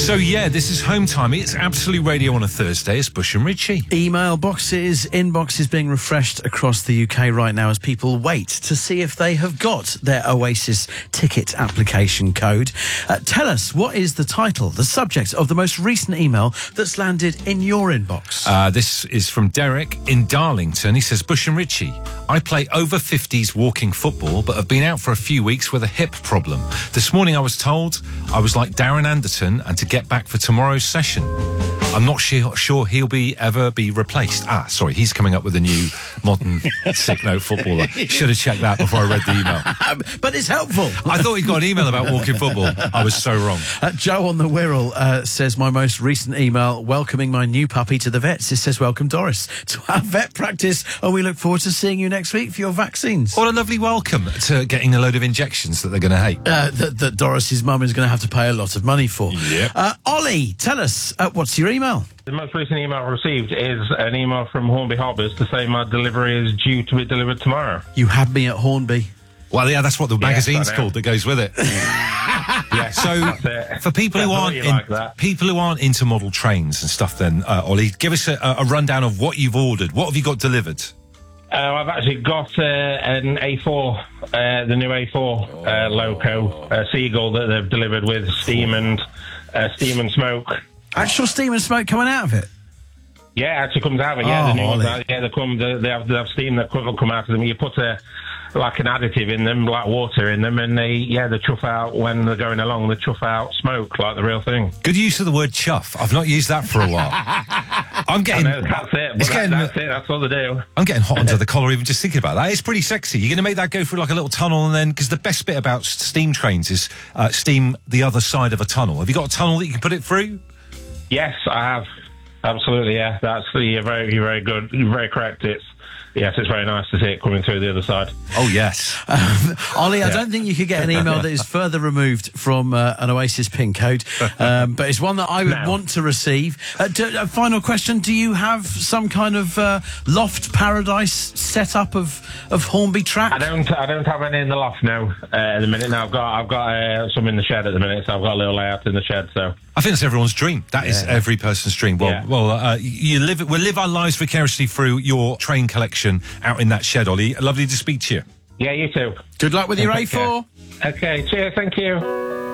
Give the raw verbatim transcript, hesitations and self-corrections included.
So, yeah, this is home time. It's Absolute Radio on a Thursday. It's Bush and Ritchie. Email boxes, inboxes being refreshed across the U K right now as people wait to see if they have got their Oasis ticket application code. Uh, tell us, what is the title, the subject of the most recent email that's landed in your inbox? Uh, this is from Derek in Darlington. He says, Bush and Ritchie, I play over fifties walking football, but have been out for a few weeks with a hip problem. This morning I was told I was like Darren Anderton and to get back for tomorrow's session. I'm not sure, sure he'll be ever be replaced. Ah, sorry, he's coming up with a new modern sick note footballer. Should have checked that before I read the email. But it's helpful. I thought he'd got an email about walking football. I was so wrong. Uh, Joe on the Wirral uh, says, my most recent email welcoming my new puppy to the vets. It says, welcome, Doris, to our vet practice, and we look forward to seeing you next week for your vaccines. What a lovely welcome to getting a load of injections that they're going to hate. Uh, that, that Doris's mum is going to have to pay a lot of money for. Yep. Uh, Ollie, tell us, uh, what's your email? The most recent email I received is an email from Hornby Harbours to say my delivery is due to be delivered tomorrow. You had me at Hornby. Well, yeah, that's what the magazine's I know. called that goes with it. Yeah, So, that's it. for people who That's aren't what you in, like that. people who aren't into model trains and stuff, then uh, Ollie, give us a, a rundown of what you've ordered. What have you got delivered? Uh, I've actually got uh, an A four, uh, the new A four uh, Loco uh, Seagull that they've delivered with steam and uh, steam and smoke. Actual steam and smoke coming out of it? Yeah, it actually comes out of it. Yeah, Oh, the new ones, Ollie. yeah, they come. They, they have they have steam that come, come out of them. You put a like an additive in them, like water in them, and they yeah they chuff out when they're going along. They chuff out smoke like the real thing. Good use of the word chuff. I've not used that for a while. I'm I getting, know, that's it. But it's that, getting, that's it. That's what they do. I'm getting hot under the collar even just thinking about that. It's pretty sexy. You're going to make that go through like a little tunnel, and then because the best bit about s- steam trains is uh, steam the other side of a tunnel. Have you got a tunnel that you can put it through? Yes, I have. Absolutely, yeah. That's you're very, you're very good. You're very correct. It's yes, it's very nice to see it coming through the other side. Oh yes. Um, Ollie, I Yeah. don't think you could get an email that is further removed from uh, an Oasis pin code, um, but it's one that I would No. want to receive. Uh, do, uh, final question, do you have some kind of uh, loft paradise setup of, of Hornby track? I don't, I don't have any in the loft now. Uh, at the minute, now I've got, I've got uh, some in the shed at the minute, so I've got a little layout in the shed. So I think that's everyone's dream. That is every person's dream. Well, Yeah. well, uh, you live. We'll live our lives vicariously through your train collection out in that shed, Ollie. Lovely to speak to you. yeah, you too. Good luck with your A Take care. four. Okay, cheers. Thank you.